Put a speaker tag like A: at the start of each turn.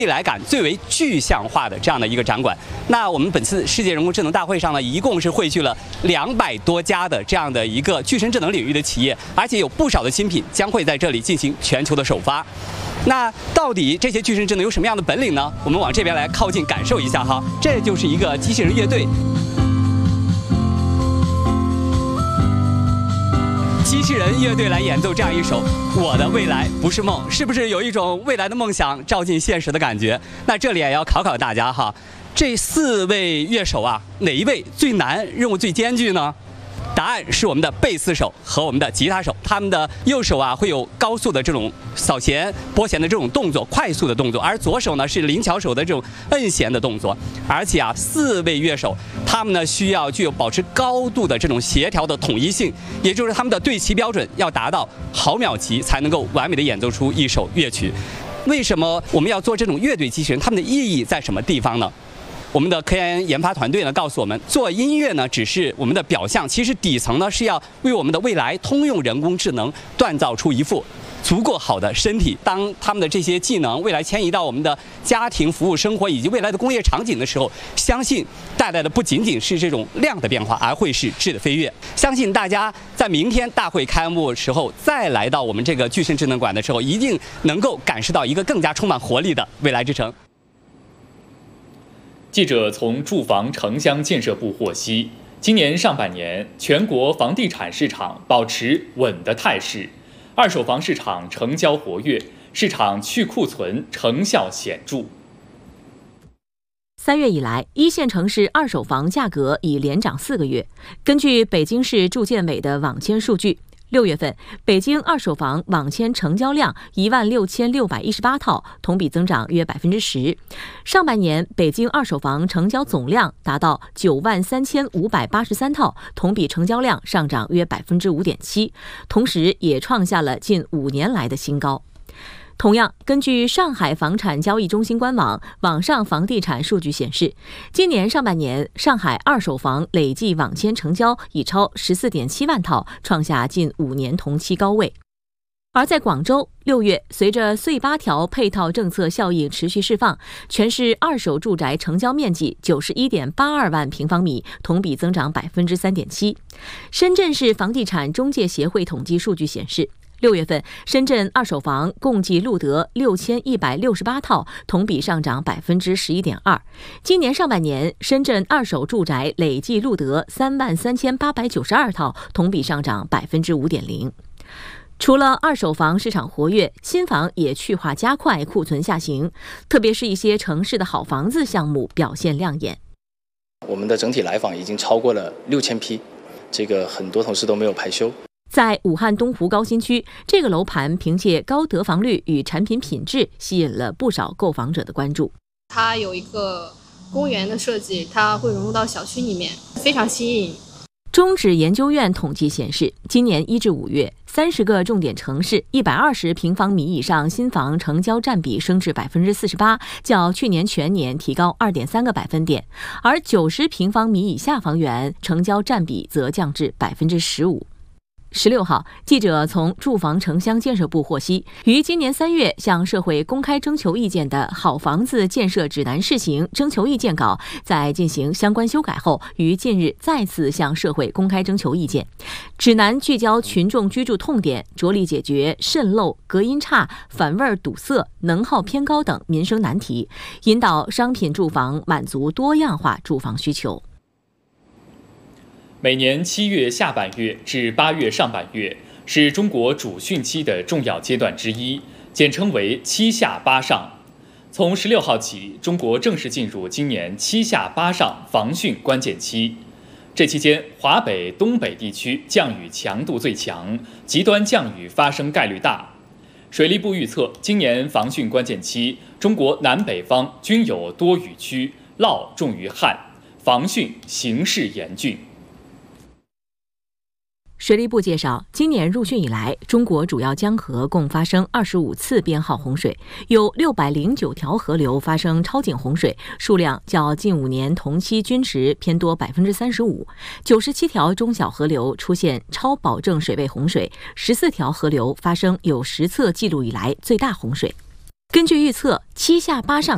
A: 未来感最为具象化的这样的一个展馆。那我们本次世界人工智能大会上呢，一共是汇聚了200多家的这样的一个具身智能领域的企业，而且有不少的新品将会在这里进行全球的首发。那到底这些具身智能有什么样的本领呢？我们往这边来靠近感受一下哈，这就是一个机器人乐队。机器人乐队来演奏这样一首《我的未来不是梦》，是不是有一种未来的梦想照进现实的感觉？那这里也要考考大家哈，这4位乐手啊，哪一位最难，任务最艰巨呢？答案是我们的贝斯手和我们的吉他手，他们的右手啊会有高速的这种扫弦、拨弦的这种动作，快速的动作，而左手呢是灵巧手的这种摁弦的动作。而且啊，4位乐手他们呢需要具有保持高度的这种协调的统一性，也就是他们的对齐标准要达到毫秒级，才能够完美的演奏出一首乐曲。为什么我们要做这种乐队机器人？它们的意义在什么地方呢？我们的科研发团队呢告诉我们，做音乐呢只是我们的表象，其实底层呢是要为我们的未来通用人工智能锻造出一副足够好的身体。当他们的这些技能未来迁移到我们的家庭服务生活以及未来的工业场景的时候，相信带来的不仅仅是这种量的变化，而会是质的飞跃。相信大家在明天大会开幕时候再来到我们这个具身智能馆的时候，一定能够感受到一个更加充满活力的未来之城。
B: 记者从住房城乡建设部获悉，今年上半年全国房地产市场保持稳的态势，二手房市场成交活跃，市场去库存成效显著。
C: 3月以来，一线城市二手房价格已连涨4个月。根据北京市住建委的网签数据，6月份北京二手房网签成交量16618套，同比增长约10%。上半年北京二手房成交总量达到93583套，同比成交量上涨约5.7%，同时也创下了近5年来的新高。同样，根据上海房产交易中心官网网上房地产数据显示，今年上半年上海二手房累计网签成交已超14.7万套，创下近5年同期高位。而在广州，6月随着穗8条配套政策效应持续释放，全市二手住宅成交面积91.82万平方米，同比增长3.7%。深圳市房地产中介协会统计数据显示，6月份，深圳二手房共计录得6168套，同比上涨11.2%。今年上半年，深圳二手住宅累计录得33892套，同比上涨5.0%。除了二手房市场活跃，新房也去化加快，库存下行，特别是一些城市的好房子项目表现亮眼。
D: 我们的整体来访已经超过了6000批，这个很多同事都没有排休。
C: 在武汉东湖高新区，这个楼盘凭借高得房率与产品品质，吸引了不少购房者的关注。
E: 它有一个公园的设计，它会融入到小区里面，非常吸引。
C: 中指研究院统计显示，今年1至5月，30个重点城市120平方米以上新房成交占比升至48%，较去年全年提高2.3个百分点，而90平方米以下房源成交占比则降至15%。16号，记者从住房城乡建设部获悉，于今年3月向社会公开征求意见的好房子建设指南试行征求意见稿，在进行相关修改后，于近日再次向社会公开征求意见。指南聚焦群众居住痛点，着力解决渗漏、隔音差、反味堵塞、能耗偏高等民生难题，引导商品住房满足多样化住房需求。
B: 每年7月下半月至8月上半月是中国主汛期的重要阶段之一，简称为7下8上。从16号起，中国正式进入今年7下8上防汛关键期。这期间，华北、东北地区降雨强度最强，极端降雨发生概率大。水利部预测，今年防汛关键期，中国南北方均有多雨区，涝重于旱，防汛形势严峻。
C: 水利部介绍，今年入汛以来，中国主要江河共发生25次编号洪水，有609条河流发生超警洪水，数量较近5年同期均值偏多35%；97条中小河流出现超保证水位洪水，14条河流发生有实测记录以来最大洪水。根据预测，7下8上